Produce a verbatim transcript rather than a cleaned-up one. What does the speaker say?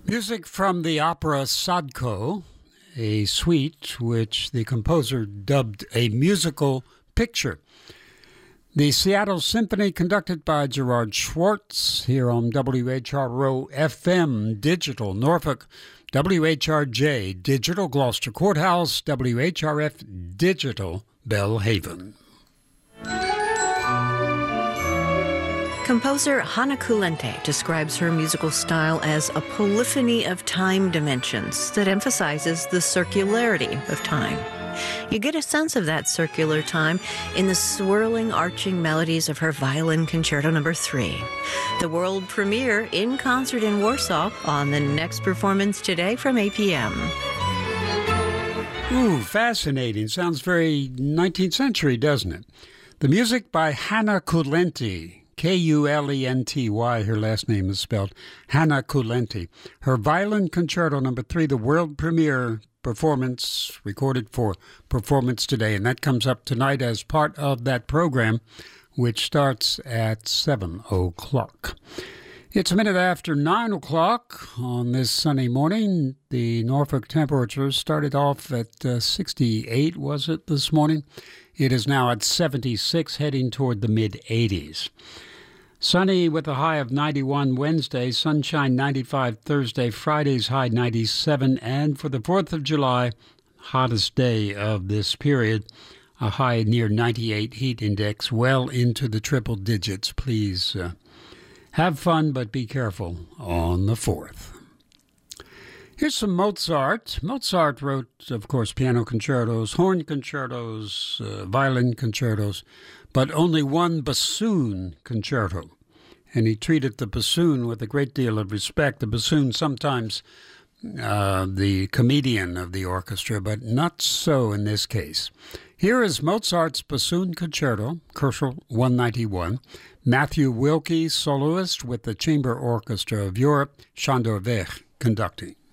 Music from the opera Sadko, a suite which the composer dubbed a musical picture. The Seattle Symphony, conducted by Gerard Schwartz, here on W H R O F M Digital Norfolk, W H R J Digital Gloucester Courthouse, W H R F Digital Bellhaven. Composer Hanna Kulente describes her musical style as a polyphony of time dimensions that emphasizes the circularity of time. You get a sense of that circular time in the swirling, arching melodies of her Violin Concerto Number three. The world premiere in concert in Warsaw on the next performance today from eight p.m. Ooh, fascinating. Sounds very nineteenth century, doesn't it? The music by Hanna Kulente. K U L E N T Y, her last name is spelled, Hanna Kulente. Her Violin Concerto Number three, the world premiere performance, recorded for performance today, and that comes up tonight as part of that program, which starts at seven o'clock. It's a minute after nine o'clock on this sunny morning. The Norfolk temperature started off at uh, sixty-eight, was it, this morning? It is now at seventy-six, heading toward the mid-eighties. Sunny with a high of ninety-one Wednesday, sunshine ninety-five Thursday, Friday's high ninety-seven, and for the fourth of July, hottest day of this period, a high near ninety-eight heat index, well into the triple digits. Please uh, have fun, but be careful on the fourth. Here's some Mozart. Mozart wrote, of course, piano concertos, horn concertos, uh, violin concertos, but only one bassoon concerto. And he treated the bassoon with a great deal of respect. The bassoon, sometimes uh, the comedian of the orchestra, but not so in this case. Here is Mozart's Bassoon Concerto, Koszul one ninety-one. Matthew Wilkie, soloist with the Chamber Orchestra of Europe, Sándor Vech conducting.